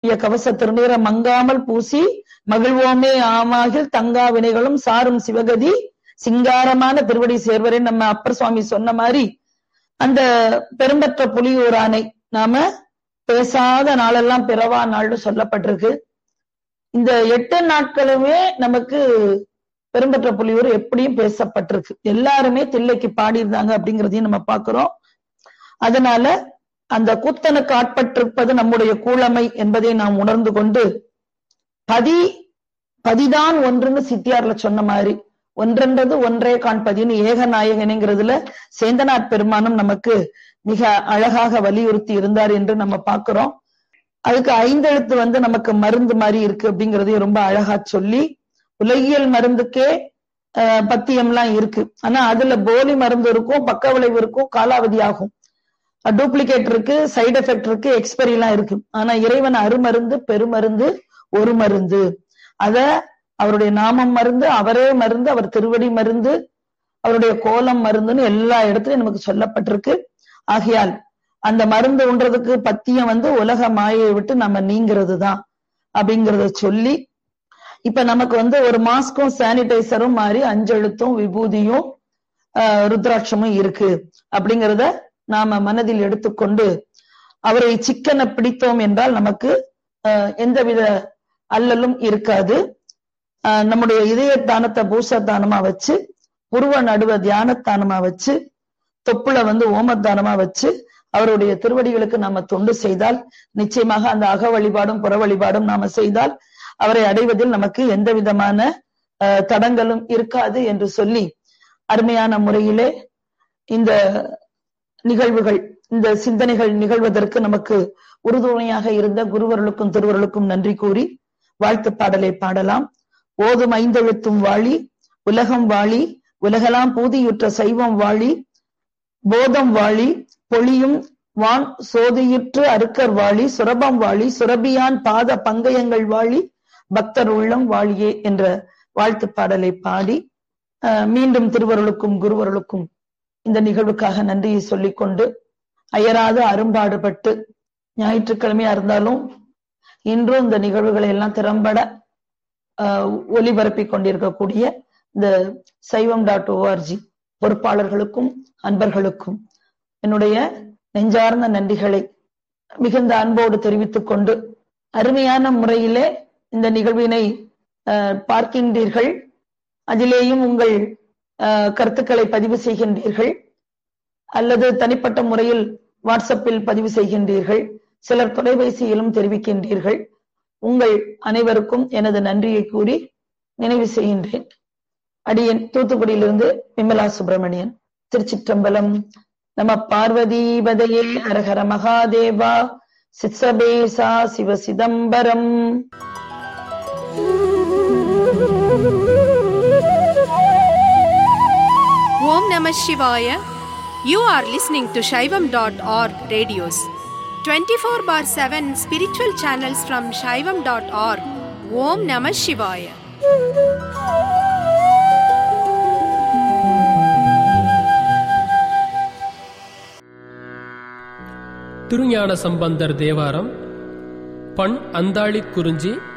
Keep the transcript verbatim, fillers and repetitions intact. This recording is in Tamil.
சூட்டிய கவச திருநீர மங்காமல் பூசி மகிழ்வோமே ஆமாகில் தங்கா வினைகளும் சாரும் சிவகதி சிங்காரமான திருவடி சேர்வரே நம்ம அப்பர் சுவாமி சொன்ன மாதிரி அந்த பெரும்பற்ற புலியூரானை நாம பேசாத நாளெல்லாம் பிறவா நாள்னு சொல்லப்பட்டிருக்கு. இந்த எட்டு நாட்களுமே நமக்கு பெரும்பற்ற புலியூர் எப்படியும் பேசப்பட்டிருக்கு. எல்லாருமே தில்லைக்கு பாடியிருந்தாங்க அப்படிங்கிறதையும் நம்ம பார்க்கிறோம். அதனால அந்த கூத்தனுக்கு ஆட்பட்டிருப்பது நம்முடைய கூழமை என்பதை நாம் உணர்ந்து கொண்டு பதி பதிதான் ஒன்றுன்னு சித்தியார்ல சொன்ன மாதிரி ஒன்றென்றது ஒன்றே காண்பதின்னு ஏகநாயகனுங்கிறதுல சேந்தனார் பெருமானும் நமக்கு மிக அழகாக வலியுறுத்தி இருந்தார் என்று நம்ம பார்க்கிறோம். அதுக்கு ஐந்தெழுத்து வந்து நமக்கு மருந்து மாதிரி இருக்கு அப்படிங்கறதையும் ரொம்ப அழகா சொல்லி உலகியல் மருந்துக்கே அஹ் பத்தியம்லாம் இருக்கு. ஆனா அதுல போலி மருந்து இருக்கும், பக்க விளைவு இருக்கும், காலாவதி ஆகும், டூப்ளிகேட் இருக்கு, சைடு எஃபெக்ட் இருக்கு, எக்ஸ்பெரி எல்லாம் இருக்கு. ஆனா இறைவன் அருமருந்து பெருமருந்து ஒரு மருந்து. அத அவருடைய நாமம் மருந்து, அவரே மருந்து, அவர் திருவடி மருந்து, அவருடைய கோலம் மருந்துன்னு எல்லா இடத்துலயும் நமக்கு சொல்லப்பட்டிருக்கு. ஆகையால் அந்த மருந்து உண்றதுக்கு பத்தியம் வந்து உலக மாயை விட்டு நம்ம நீங்கிறது தான் அப்படிங்கறத சொல்லி இப்ப நமக்கு வந்து ஒரு மாஸ்கும் சானிடைசரும் மாதிரி அஞ்செழுத்தும் விபூதியும் ஆஹ் ருத்ராட்சமும் இருக்கு அப்படிங்கிறத நாம மனதில் எடுத்துக்கொண்டு அவரை சிக்கன பிடித்தோம் என்றால் நமக்கு அஹ் எந்தவித அல்லலும் இருக்காது. அஹ் நம்முடைய இதய தானத்தை பூசத்தானமா வச்சு, புருவ நடுவ தியானத்தானமா வச்சு, தொப்புள வந்து ஓமத்தானமா வச்சு அவருடைய திருவடிகளுக்கு நாம தொண்டு செய்தால் நிச்சயமாக அந்த அக வழிபாடும் புற வழிபாடும் நாம செய்தால் அவரை அடைவதில் நமக்கு எந்த விதமான அஹ் தடங்களும் இருக்காது என்று சொல்லி அருமையான முறையிலே இந்த நிகழ்வுகள், இந்த சிந்தனைகள் நிகழ்வதற்கு நமக்கு உறுதுணையாக இருந்த குருவர்களுக்கும் திருவர்களுக்கும் நன்றி கூறி வாழ்த்து பாடலை பாடலாம். ஓதும் ஐந்தெழுத்தும் வாழி, உலகம் வாழி, உலகெல்லாம் பூதியுற்ற சைவம் வாழி, போதம் வாழி, பொழியும் வான் சோதியுற்று அருக்கர் வாழி, சுரபம் வாழி, சுரபியான் பாத பங்கயங்கள் வாழி, பக்தர் உள்ளம் வாழியே என்ற வாழ்த்து பாடலை பாடி மீண்டும் திருவருளுக்கும் குருவருளுக்கும் இந்த நிகழ்வுக்காக நன்றியை சொல்லிக்கொண்டு அயராத அரும்பாடுபட்டு ஞாயிற்றுக்கிழமையா இருந்தாலும் இன்றும் இந்த நிகழ்வுகளை எல்லாம் திறம்பட அஹ் ஒலிபரப்பிக் கொண்டிருக்கக்கூடிய இந்த சைவம் டாட் ஓஆர்ஜி பொறுப்பாளர்களுக்கும் அன்பர்களுக்கும் என்னுடைய நெஞ்சார்ந்த நன்றிகளை மிகுந்த அன்போடு தெரிவித்துக் கொண்டு அருமையான முறையிலே இந்த நிகழ்வினை அஹ் பார்க்கின்றீர்கள். அதிலேயும் உங்கள் கருத்துக்களை பதிவு செய்கின்றீர்கள் அல்லது தனிப்பட்ட முறையில் வாட்ஸ்அப்பில் பதிவு செய்கின்றீர்கள், சிலர் தொலைபேசியிலும் தெரிவிக்கின்றீர்கள். உங்கள் அனைவருக்கும் எனது நன்றியை கூறி நினைவு செய்கின்றேன். அடியேன் தூத்துக்குடியிலிருந்து விமலா சுப்பிரமணியன். திருச்சிற்றம்பலம். நம பார்வதீபதையே ஹரஹர மகாதேவா. சித்சபேசா சிவ Chidambaram. Om Namah Shivaya. You are listening to Shaivam dot org radios. twenty-four bar seven spiritual channels from Shaivam dot org. Om Namah Shivaya. Thirugnana Sambandar Thevaram. பண் அந்தாளி குறிஞ்சி.